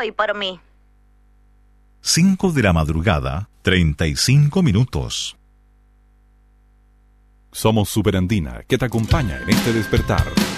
hoy por mí. 5 de la madrugada, 35 minutos. Somos Superandina, que te acompaña en este despertar.